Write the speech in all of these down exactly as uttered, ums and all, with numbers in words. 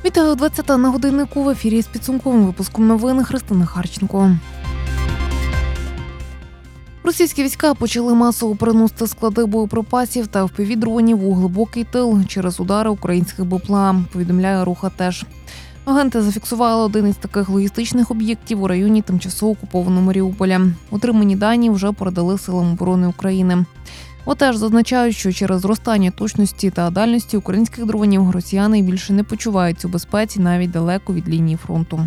Вітаю, двадцята на годиннику, в ефірі з підсумковим випуском новин Христина Харченко. Російські війська почали масово переносити склади боєприпасів та еф пі ві-дронів у глибокий тил через удари українських БПЛА, повідомляє Руха теж. Агенти зафіксували один із таких логістичних об'єктів у районі тимчасово окупованого Маріуполя. Отримані дані вже передали силам оборони України. Отеж зазначають, що через зростання точності та дальності українських дронів росіяни більше не почуваються у безпеці навіть далеко від лінії фронту.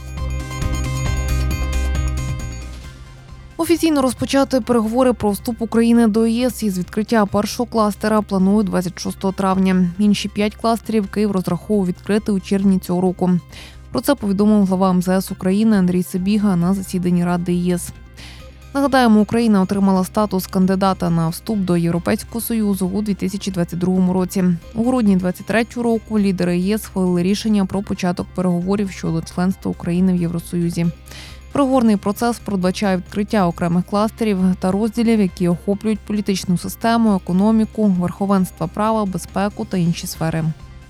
Офіційно розпочати переговори про вступ України до ЄС із відкриття першого кластера планують двадцять шостого травня. Інші п'ять кластерів Київ розраховував відкрити у червні цього року. Про це повідомив глава ем зе ес України Андрій Сибіга на засіданні Ради ЄС. Нагадаємо, Україна отримала статус кандидата на вступ до Європейського Союзу у дві тисячі двадцять другому році. У грудні двадцять третього року лідери ЄС схвалили рішення про початок переговорів щодо членства України в Євросоюзі. Переговорний процес передбачає відкриття окремих кластерів та розділів, які охоплюють політичну систему, економіку, верховенство права, безпеку та інші сфери.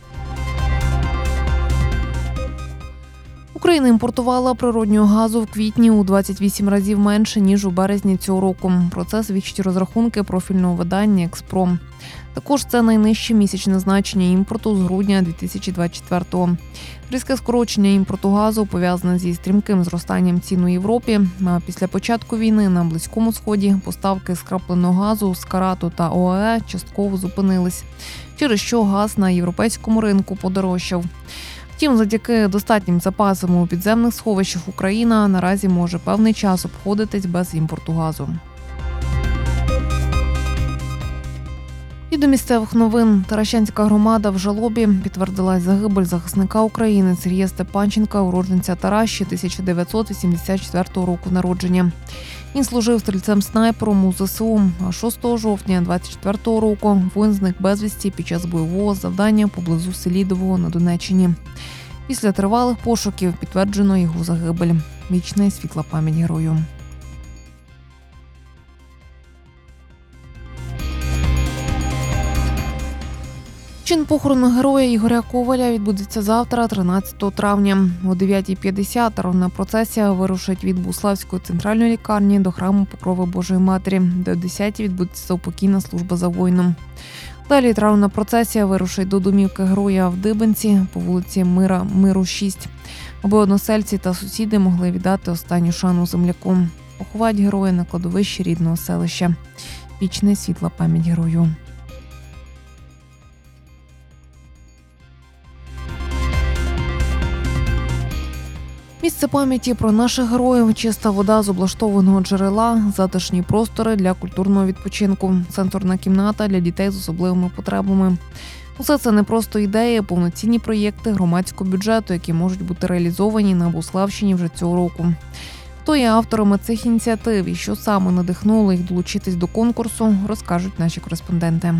Україна імпортувала природнього газу в квітні у двадцять вісім разів менше, ніж у березні цього року. Про це свідчать розрахунки профільного видання «Експром». Також це найнижче місячне значення імпорту з грудня дві тисячі двадцять четвертого. Різке скорочення імпорту газу пов'язане зі стрімким зростанням цін у Європі. А після початку війни на Близькому Сході поставки скрапленого газу з Карату та о а е частково зупинились, через що газ на європейському ринку подорожчав. Втім, завдяки достатнім запасам у підземних сховищах Україна наразі може певний час обходитись без імпорту газу. І до місцевих новин. Таращанська громада в жалобі підтвердила загибель захисника України Сергія Степанченка, уродженця Таращі, тисяча дев'ятсот вісімдесят четвертого року народження. Він служив стрільцем-снайпером у зе се у, а шостого жовтня двадцять четвертого року воїн зник безвісті під час бойового завдання поблизу Селідового на Донеччині. Після тривалих пошуків підтверджено його загибель. Вічна і світла пам'ять герою. Чин похорону героя Ігоря Коваля відбудеться завтра, тринадцятого травня. О дев'ятій п'ятдесят травна процесія вирушить від Богуславської центральної лікарні до храму Покрови Божої Матері, де о десятій відбудеться упокійна служба за воїном. Далі травна процесія вирушить до домівки героя в Дибенці по вулиці Мира, Миру, шість, аби односельці та сусіди могли віддати останню шану земляку. Поховають героя на кладовищі рідного селища. Вічна і світла пам'ять герою. Місце пам'яті про наших героїв, чиста вода з облаштованого джерела, затишні простори для культурного відпочинку, сенсорна кімната для дітей з особливими потребами. Усе це не просто ідеї, а повноцінні проєкти громадського бюджету, які можуть бути реалізовані на Богуславщині вже цього року. Хто є авторами цих ініціатив і що саме надихнуло їх долучитись до конкурсу, розкажуть наші кореспонденти.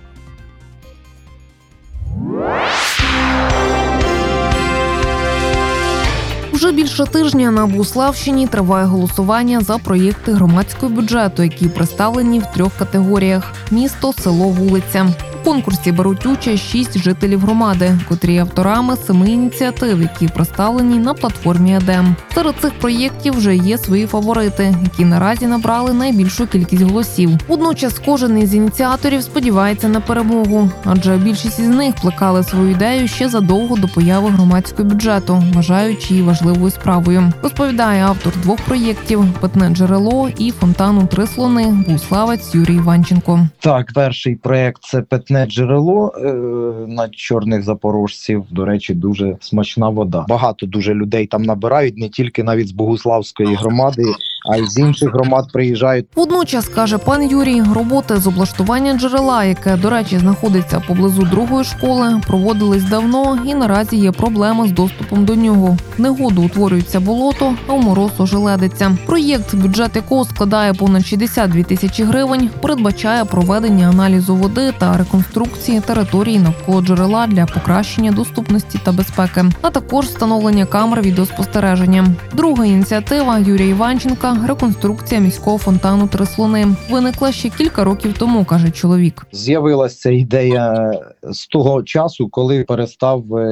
Вже більше тижня на Богуславщині триває голосування за проєкти громадського бюджету, які представлені в трьох категоріях – місто, село, вулиця. У конкурсі беруть участь шість жителів громади, котрі є авторами семи ініціатив, які представлені на платформі ЕДЕМ. Серед цих проєктів вже є свої фаворити, які наразі набрали найбільшу кількість голосів. Водночас кожен із ініціаторів сподівається на перемогу, адже більшість із них плекали свою ідею ще задовго до появи громадського бюджету, вважаючи її важливою справою. Розповідає автор двох проєктів «Питне джерело» і «Фонтану Три слони» богуславець Юрій Іванченко. Так, перший проєкт – це «Питне джерело» на Чорних Запорожців. До речі, дуже смачна вода. Багато дуже людей там набирають, не тільки навіть з Богуславської громади, а й з інших громад приїжджають. Водночас, каже пан Юрій, роботи з облаштування джерела, яке, до речі, знаходиться поблизу другої школи, проводились давно і наразі є проблема з доступом до нього. В негоду утворюється болото, а в мороз ожеледиться. Проєкт, бюджет якого складає понад шістдесят дві тисячі гривень, передбачає проведення аналізу води та реконструкції території навколо джерела для покращення доступності та безпеки, а також встановлення камер відеоспостереження. Друга ініціатива Юрія Іванченка – реконструкція міського фонтану «Три слони». Виникла ще кілька років тому, каже чоловік. З'явилася ця ідея з того часу, коли перестав